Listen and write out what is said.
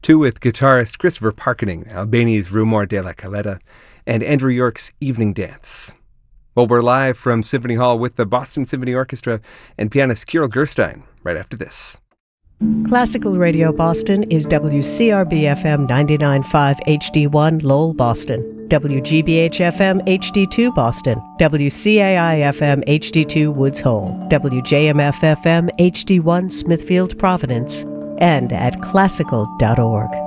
Two with guitarist Christopher Parkening, Albani's Rumor de la Caleta, and Andrew York's Evening Dance. Well, we're live from Symphony Hall with the Boston Symphony Orchestra and pianist Kirill Gerstein right after this. Classical Radio Boston is WCRB-FM 99.5 HD1 Lowell, Boston, WGBH-FM HD2 Boston, WCAI-FM HD2 Woods Hole, WJMF-FM HD1 Smithfield, Providence, and at classical.org.